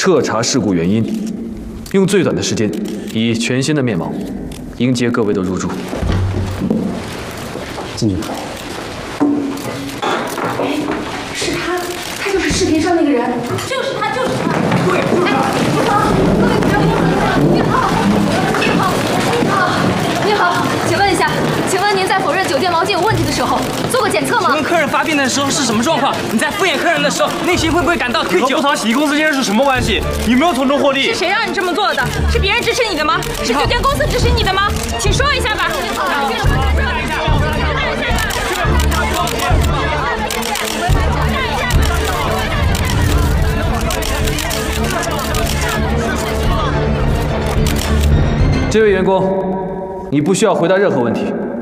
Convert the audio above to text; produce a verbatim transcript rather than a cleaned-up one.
彻查事故原因，用最短的时间，以全新的面貌迎接各位的入住。进去吧。 哎，是他，他就是视频上那个人，就是他，就是他。对，就是他。你好，各位朋友，你好，你好，你好，你好，请问一下，请问您在否认酒店毛巾有问题的时候做过检测吗？ 请问客人发病的时候是什么状况？你在敷衍客人的时候，内心会不会感到愧疚？ 和不草洗衣公司之间是什么关系？你有没有从中获利？ 是谁让你这么做的？是别人支持你的吗？是酒店公司支持你的吗？请说一下吧。好，请说一下。 这位员工，你不需要回答任何问题。